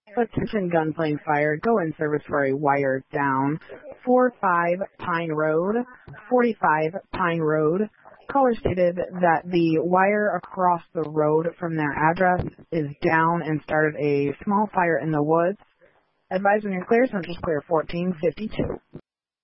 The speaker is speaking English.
Attention gunplane fire. Go in service for a wire down. 45 Pine Road. 45 Pine Road. Caller stated that the wire across the road from their address is down and started a small fire in the woods. Advising you're clear, Central's clear 1452.